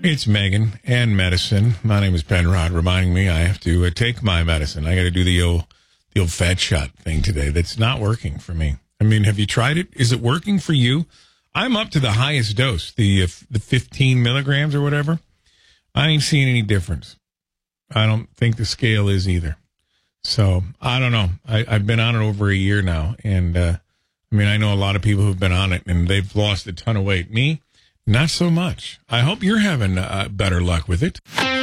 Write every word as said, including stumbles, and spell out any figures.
It's Megan and medicine. My name is Penrod, reminding me I have to uh, take my medicine. I got to do the old, the old fat shot thing today. That's not working for me. I mean, have you tried it? Is it working for you? I'm up to the highest dose, the uh, the fifteen milligrams or whatever. I ain't seeing any difference. I don't think the scale is either. So I don't know. I, I've been on it over a year now, and uh, I mean, I know a lot of people who've been on it and they've lost a ton of weight. Me, not so much. I hope you're having uh, better luck with it.